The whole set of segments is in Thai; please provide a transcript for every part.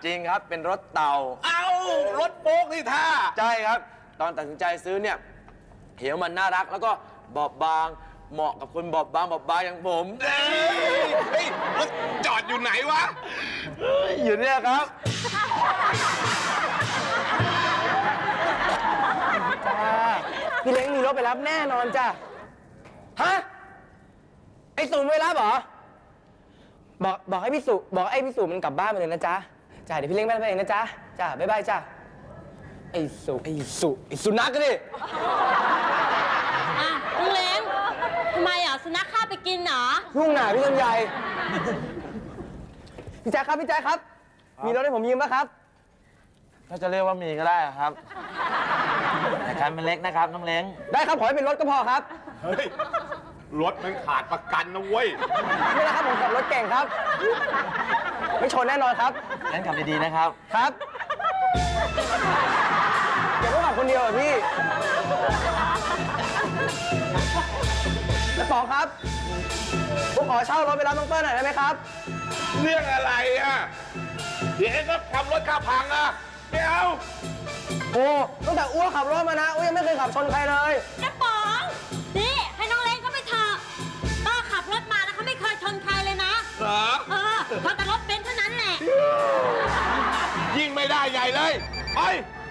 จริงครับเป็นรถเต่าเอารถโป๊กนี่ท่าใช่ครับตอนตัดสินใจซื้อเนี่ยเห็นมันน่ารักแล้วก็บอบบางเหมาะกับคนบอบบางอย่างผมเฮ้ยรถจอดอยู่ไหนวะอยู่เนี่ยครับจ้าพี่เล้งมีรถไปรับแน่นอนจ้ะฮะไอ้สุไปรับเหรอบอกให้พี่สุมันกลับบ้านไปเลยนะจ๊ะจ้าเดี๋ยวพี่เล้งไปรับเองนะจ๊ะจ้าบ๊ายบายจ้าไอ้สุนัขกันดิลุงเล้งทำไมสุนัขฆ่าไปกินเหรอยุ่งหนาพี่ลำไยพี่แจ๊คครับมีรถให้ผมยืมป่ะครับถ้าจะเรียกว่ามีก็ได้ครับแต่คันมันเล็กนะครับน้องเล้งได้ครับขอให้เป็นรถก็พอครับเฮ้ยรถมันขาดประกันนะเว้ยไม่นะครับผมขับรถเก่งครับไม่ชนแน่นอนครับงั้นขับดีๆนะครับครับอย่าต้องขับคนเดียวพี่แล้วป๋องครับผมขอเช่ารถไปรับน้องเปิ้ลหน่อยได้ไหมครับเรื่องอะไรอ่ะเดี๋ยวก็ขับรถข้าพังอ่ะไม่เอาโอ้ตั้งแต่อ้วขับรถมานะอ้วยังไม่เคยขับชนใครเลยน้าป๋องนี่ให้น้องเล้งเขาไปเถอะก็ขับรถมาแล้วเขาไม่เคยชนใครเลยนะเหรอเขาแต่รถเบนซ์เท่านั้นแหละยิ่งไม่ได้ใหญ่เลยไป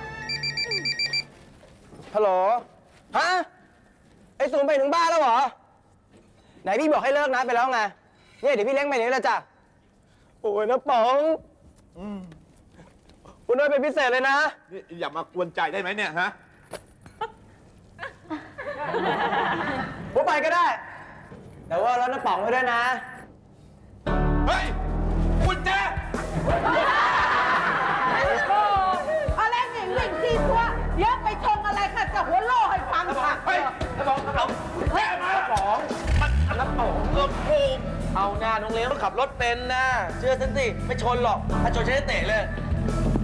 ฮัลโหลฮะไอ้สูงไปถึงบ้านแล้วเหรอไหนพี่บอกให้เลิกนัดไปแล้วไงเนี่ยเดี๋ยวพี่เล้งไปนี้แล้วจ้ะโอ้ยน้าป๋องคุณด้วยเป็นพิเศษเลยนะนี่อย่ามากวนใจได้ไหมเนี่ยฮะผมไปก็ได้แต่ว่ารถน้าป๋องไว้ด้วยนะเฮ้ยกุญแจอะไรหนิงซีซัวเยอะไปชงอะไรค่ะจะหัวโล่ให้ฟังค่ะเฮ้ยน้าป๋องเอาแม่มาน้าป๋องมันน้าป๋องโกงเอาหน้าน้องเล้งต้องขับรถเป็นนะเชื่อฉันสิไม่ชนหรอกถ้าชนฉันจะเตะเลย